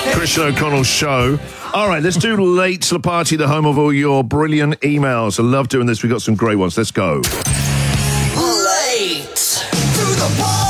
Christian O'Connell Show. All right, let's do Late to the Party, the home of all your brilliant emails. I love doing this. We've got some great ones. Let's go. Late to the party.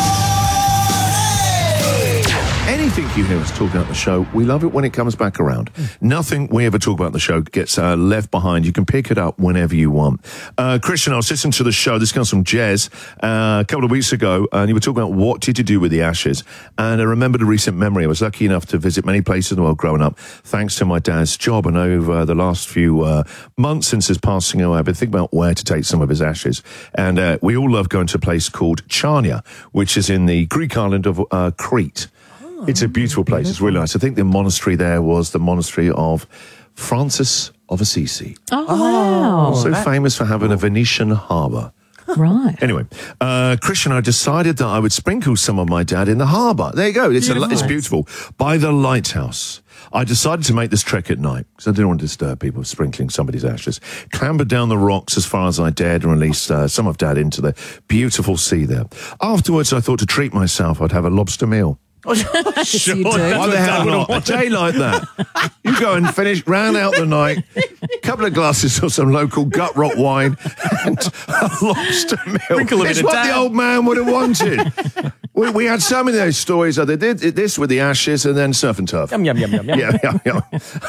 Anything you hear us talking about the show, we love it when it comes back around. Nothing we ever talk about the show gets left behind. You can pick it up whenever you want. Christian, I was listening to the show. This comes from Jez a couple of weeks ago, and you were talking about what did you do with the ashes. And I remembered a recent memory. I was lucky enough to visit many places in the world growing up, thanks to my dad's job. And over the last few months since his passing away, I've been thinking about where to take some of his ashes. And we all love going to a place called Charnia, which is in the Greek island of Crete. It's a beautiful place. It's really nice. I think the monastery there was the monastery of Francis of Assisi. Oh, wow. So famous for having a Venetian harbour. Right. Anyway, Christian, I decided that I would sprinkle some of my dad in the harbour. There you go. It's beautiful. By the lighthouse. I decided to make this trek at night because I didn't want to disturb people sprinkling somebody's ashes. Clambered down the rocks as far as I dared and released some of Dad into the beautiful sea there. Afterwards, I thought to treat myself, I'd have a lobster meal. Yes, you do. Why the hell not? A day like that. You go and finish, round out the night, a couple of glasses of some local gut rot wine and a lobster meal. It's what the old man would have wanted. We had so many of those stories. They did this with the ashes and then surf and turf. Yum, yum, yum, yum, yum. Yeah.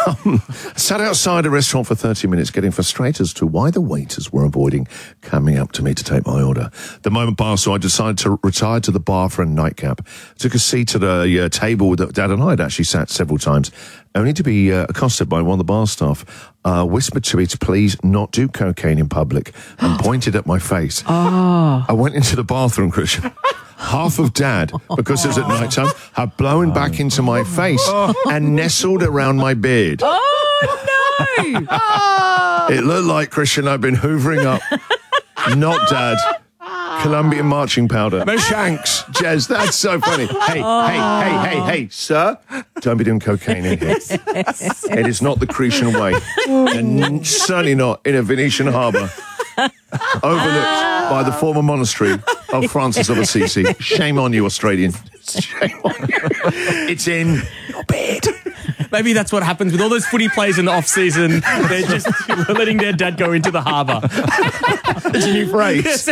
Sat outside a restaurant for 30 minutes getting frustrated as to why the waiters were avoiding coming up to me to take my order. The moment passed, so I decided to retire to the bar for a nightcap. Took a seat at a table that Dad and I had actually sat several times, only to be accosted by one of the bar staff, whispered to me to please not do cocaine in public and pointed at my face. I went into the bathroom, Christian. Half of Dad, because it was at night time, had blown back into my face and nestled around my beard. Oh, no! It looked like, Christian, I'd been hoovering up, not Dad, Colombian marching powder. Shanks, Jez, that's so funny. Hey, sir, don't be doing cocaine in here. It is not the Cretan way, and certainly not in a Venetian harbour. Overlooked by the former monastery of Francis of Assisi. Shame on you, Australian. Shame on you. It's in your bed. Maybe that's what happens with all those footy players in the off-season. They're just letting their dad go into the harbour. It's a new phrase.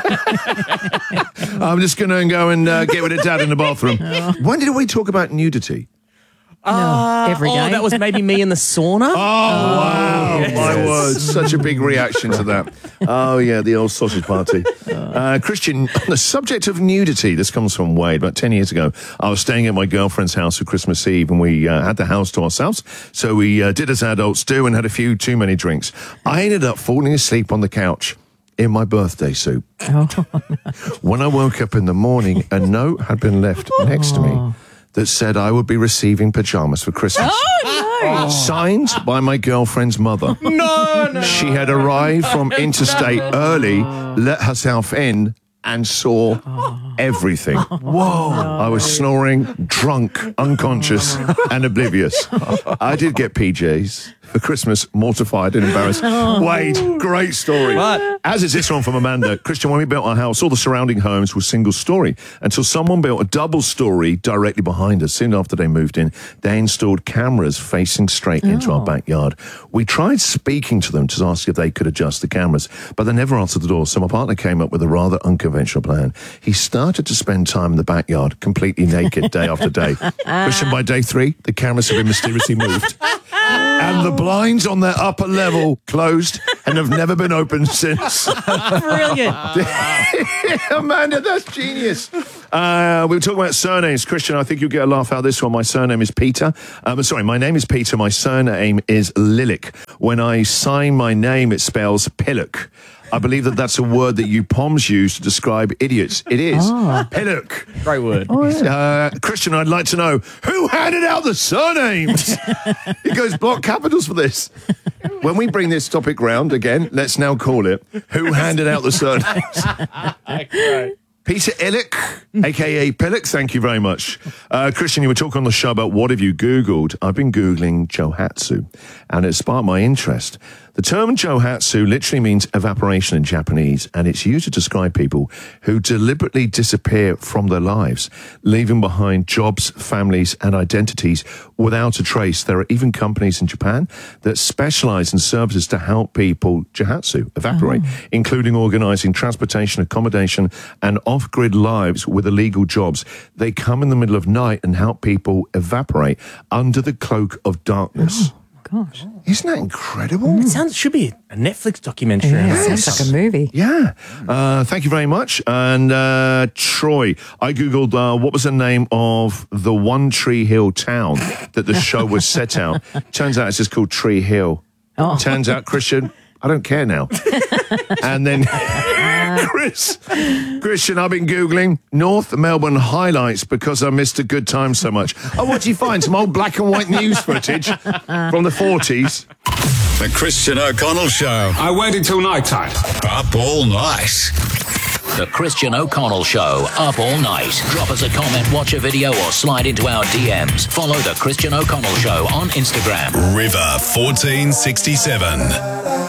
I'm just going to go and get with a Dad in the bathroom. When did we talk about nudity? Every day. Oh, that was maybe me in the sauna. Oh, wow. Yes. My word. Such a big reaction to that. Oh, yeah, the old sausage party. Christian, on the subject of nudity, this comes from Wade. About 10 years ago, I was staying at my girlfriend's house for Christmas Eve, and we had the house to ourselves. So we did as adults do and had a few too many drinks. I ended up falling asleep on the couch in my birthday suit. When I woke up in the morning, a note had been left next to me that said I would be receiving pajamas for Christmas. Oh, no! Signed by my girlfriend's mother. No. She had arrived from interstate early, let herself in, and saw everything. Whoa. I was snoring, drunk, unconscious, and oblivious. I did get PJs for Christmas, mortified and embarrassed. Wade, great story. What? As is this one from Amanda. Christian, when we built our house, all the surrounding homes were single story until someone built a double story directly behind us. Soon after they moved in, they installed cameras facing straight into our backyard. We tried speaking to them to ask if they could adjust the cameras, but they never answered the door. So my partner came up with a rather unconventional plan. He started to spend time in the backyard, completely naked, day after day. Christian, by day 3, the cameras have been mysteriously moved. And the blinds on their upper level closed and have never been opened since. Brilliant. Amanda, that's genius. We were talking about surnames. Christian, I think you'll get a laugh out of this one. My surname is Peter. My name is Peter. My surname is Lilik. When I sign my name, it spells Pillock. I believe that that's a word that you Poms use to describe idiots. It is. Pillock. Great word. Christian, I'd like to know, who handed out the surnames? He goes, block capitals for this. When we bring this topic round again, let's now call it, who handed out the surnames? Peter Illick, a.k.a. Pillock, thank you very much. Christian, you were talking on the show about what have you Googled. I've been Googling Johatsu, and it sparked my interest. The term Johatsu literally means evaporation in Japanese, and it's used to describe people who deliberately disappear from their lives, leaving behind jobs, families, and identities without a trace. There are even companies in Japan that specialize in services to help people Johatsu, evaporate, including organizing transportation, accommodation, and off-grid lives with illegal jobs. They come in the middle of night and help people evaporate under the cloak of darkness. Gosh. Isn't that incredible? Should be a Netflix documentary. Yeah, sounds like a movie. Yeah. Thank you very much. And Troy, I Googled what was the name of the One Tree Hill town that the show was set out. Turns out it's just called Tree Hill. Oh. Turns out, Christian, I don't care now. And then Christian, I've been Googling North Melbourne highlights because I missed a good time so much. Oh, what do you find? Some old black and white news footage from the 40s. The Christian O'Connell Show. I waited till night time. Up all night. The Christian O'Connell Show, up all night. Drop us a comment, watch a video, or slide into our DMs. Follow The Christian O'Connell Show on Instagram. River 1467.